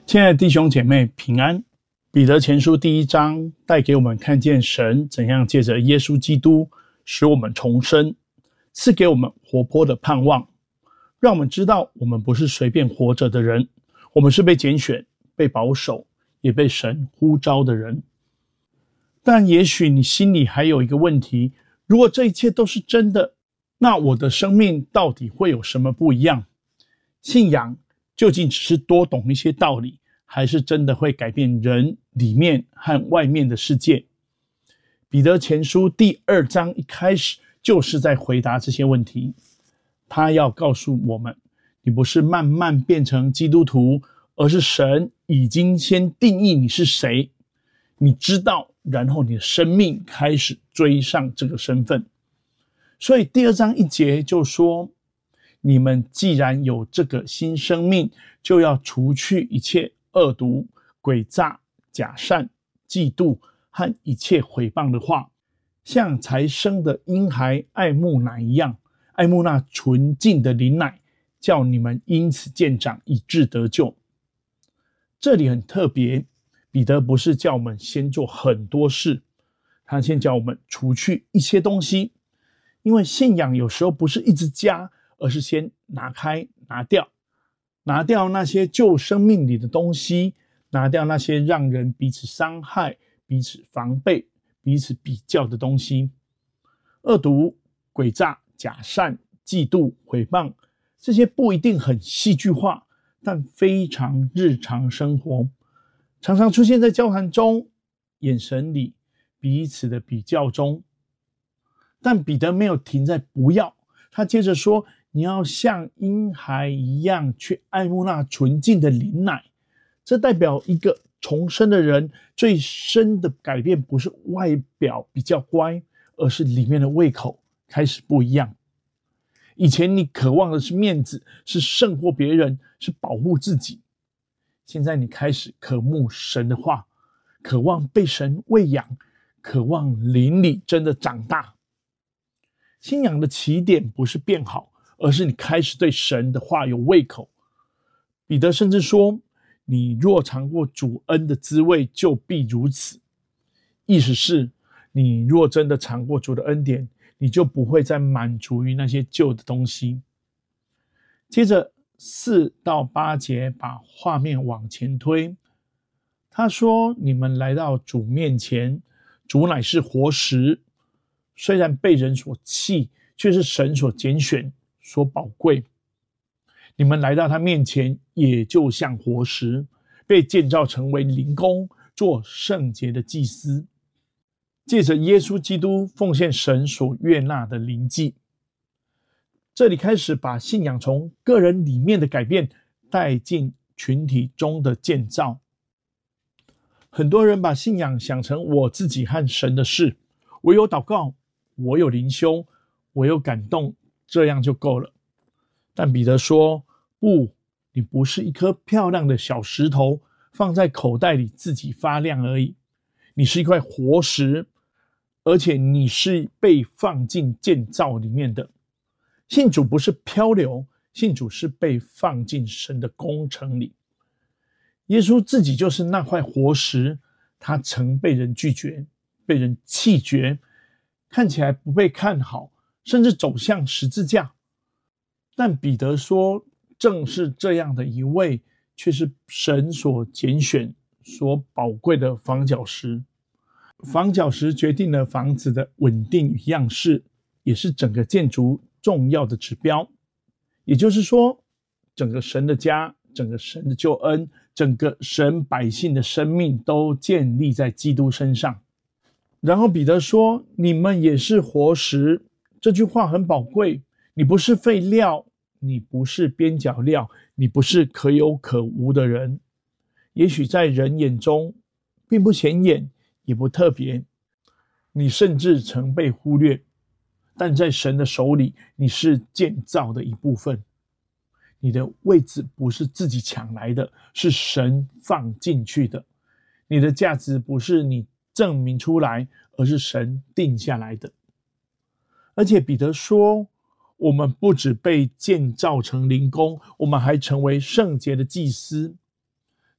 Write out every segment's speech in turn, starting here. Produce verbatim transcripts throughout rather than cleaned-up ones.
亲爱的弟兄姐妹平安。彼得前书第一章带给我们看见神怎样借着耶稣基督使我们重生，赐给我们活泼的盼望，让我们知道我们不是随便活着的人，我们是被拣选、被保守，也被神呼召的人。但也许你心里还有一个问题，如果这一切都是真的，那我的生命到底会有什么不一样？信仰究竟只是多懂一些道理，还是真的会改变人里面和外面的世界？彼得前书第二章一开始就是在回答这些问题。他要告诉我们，你不是慢慢变成基督徒，而是神已经先定义你是谁，你知道，然后你的生命开始追上这个身份。所以第二章一节就说，你们既然有这个新生命，就要除去一切恶毒、诡诈、假善、嫉妒和一切毁谤的话，像才生的婴孩爱慕奶一样，爱慕那纯净的灵奶，叫你们因此渐长，以致得救。这里很特别，彼得不是叫我们先做很多事，他先叫我们除去一些东西。因为信仰有时候不是一直加，而是先拿开、拿掉，拿掉那些旧生命里的东西，拿掉那些让人彼此伤害、彼此防备、彼此比较的东西。恶毒、诡诈、假善、嫉妒、毁谤，这些不一定很戏剧化，但非常日常生活，常常出现在交谈中、眼神里、彼此的比较中。但彼得没有停在不要，他接着说，你要像婴孩一样去爱慕那纯净的灵奶。这代表一个重生的人最深的改变，不是外表比较乖，而是里面的胃口开始不一样。以前你渴望的是面子，是胜过别人，是保护自己。现在你开始渴慕神的话，渴望被神喂养，渴望灵里真的长大。信仰的起点不是变好，而是你开始对神的话有胃口。彼得甚至说，你若尝过主恩的滋味，就必如此。意思是，你若真的尝过主的恩典，你就不会再满足于那些旧的东西。接着四到八节把画面往前推，他说，你们来到主面前，主乃是活石，虽然被人所弃，却是神所拣选、所宝贵。你们来到他面前，也就像活石，被建造成为灵宫，做圣洁的祭司，借着耶稣基督奉献神所悦纳的灵祭。这里开始把信仰从个人里面的改变带进群体中的建造。很多人把信仰想成我自己和神的事，我有祷告，我有灵修，我有感动，这样就够了。但彼得说，不，你不是一颗漂亮的小石头，放在口袋里自己发亮而已。你是一块活石，而且你是被放进建造里面的。信主不是漂流，信主是被放进神的工程里。耶稣自己就是那块活石，他曾被人拒绝，被人弃绝，看起来不被看好，甚至走向十字架。但彼得说，正是这样的一位，却是神所拣选、所宝贵的房角石。房角石决定了房子的稳定与样式，也是整个建筑重要的指标。也就是说，整个神的家，整个神的救恩，整个神百姓的生命都建立在基督身上。然后彼得说，你们也是活石。这句话很宝贵，你不是废料，你不是边角料，你不是可有可无的人。也许在人眼中并不显眼，也不特别，你甚至曾被忽略，但在神的手里，你是建造的一部分。你的位置不是自己抢来的，是神放进去的。你的价值不是你证明出来，而是神定下来的。而且彼得说，我们不只被建造成灵宫，我们还成为圣洁的祭司。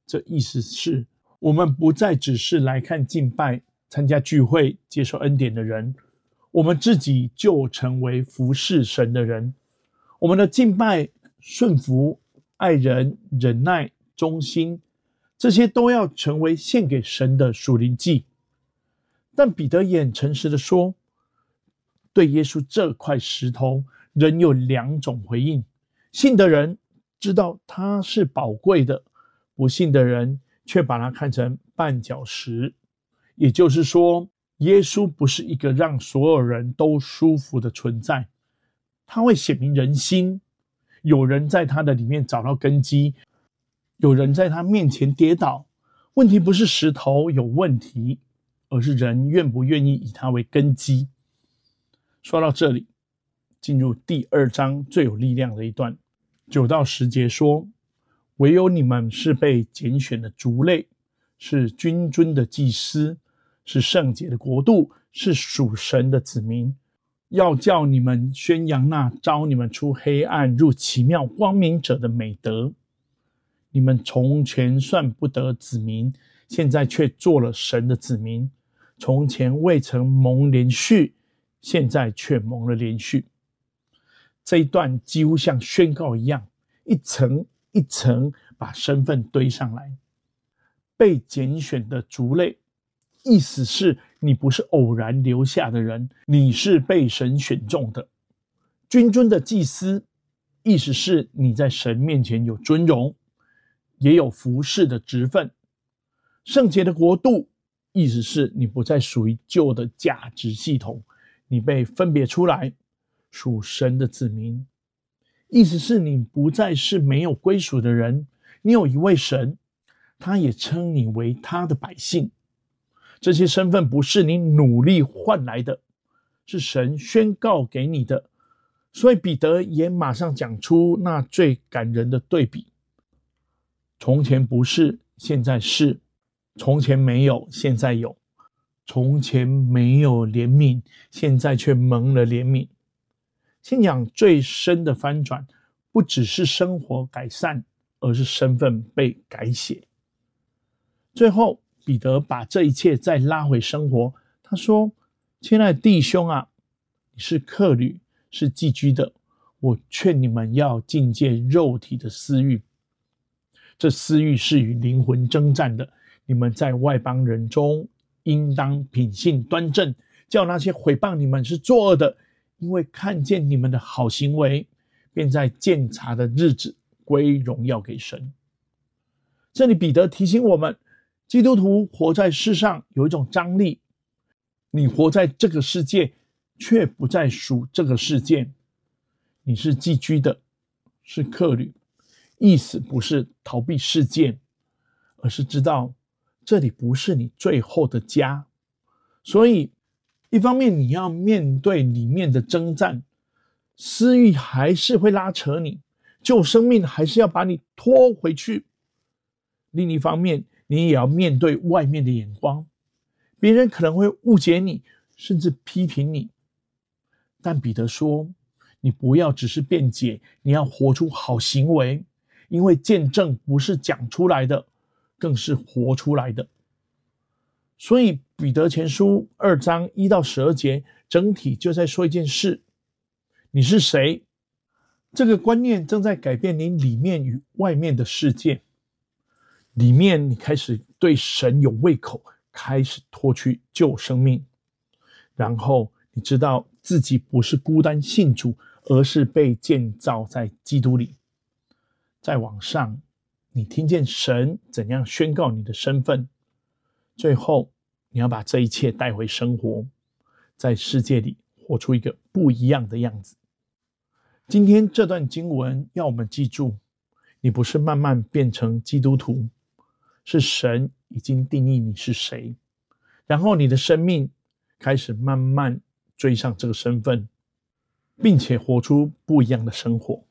这意思是我们不再只是来看敬拜、参加聚会、接受恩典的人，我们自己就成为服侍神的人。我们的敬拜、顺服、爱人、忍耐、忠心，这些都要成为献给神的属灵祭。但彼得也很诚实的说，对耶稣这块石头仍有两种回应。信的人知道它是宝贵的，不信的人却把它看成绊脚石。也就是说，耶稣不是一个让所有人都舒服的存在，他会显明人心。有人在他的里面找到根基，有人在他面前跌倒。问题不是石头有问题，而是人愿不愿意以它为根基。说到这里，进入第二章最有力量的一段，九到十节说，唯有你们是被拣选的族类，是君尊的祭司，是圣洁的国度，是属神的子民，要叫你们宣扬那召你们出黑暗入奇妙光明者的美德。你们从前算不得子民，现在却做了神的子民。从前未曾蒙连续，现在却蒙了连续。这一段几乎像宣告一样，一层一层把身份堆上来。被拣选的族类，意思是你不是偶然留下的人，你是被神选中的。君尊的祭司，意思是你在神面前有尊荣，也有服侍的职分。圣洁的国度，意思是你不再属于旧的价值系统，你被分别出来，属神的子民。意思是你不再是没有归属的人，你有一位神，他也称你为他的百姓。这些身份不是你努力换来的，是神宣告给你的。所以彼得也马上讲出那最感人的对比。从前不是，现在是；从前没有，现在有；从前没有怜悯，现在却蒙了怜悯。信仰最深的翻转，不只是生活改善，而是身份被改写。最后彼得把这一切再拉回生活，他说，亲爱的弟兄啊，你是客旅，是寄居的，我劝你们要禁戒肉体的私欲。这私欲是与灵魂征战的，你们在外邦人中应当品性端正，叫那些毁谤你们是作恶的，因为看见你们的好行为，便在鉴察的日子归荣耀给神。这里彼得提醒我们，基督徒活在世上有一种张力，你活在这个世界，却不再属这个世界。你是寄居的，是客旅，意思不是逃避世界，而是知道这里不是你最后的家。所以一方面你要面对里面的征战，私欲还是会拉扯你，旧生命还是要把你拖回去。另一方面你也要面对外面的眼光，别人可能会误解你，甚至批评你。但彼得说，你不要只是辩解，你要活出好行为，因为见证不是讲出来的，更是活出来的。所以彼得前书二章一到十二节，整体就在说一件事，你是谁？这个观念正在改变你里面与外面的世界。里面你开始对神有胃口，开始脱去旧生命，然后你知道自己不是孤单信主，而是被建造在基督里。再往上，你听见神怎样宣告你的身份，最后你要把这一切带回生活，在世界里活出一个不一样的样子。今天这段经文要我们记住，你不是慢慢变成基督徒，是神已经定义你是谁，然后你的生命开始慢慢追上这个身份，并且活出不一样的生活。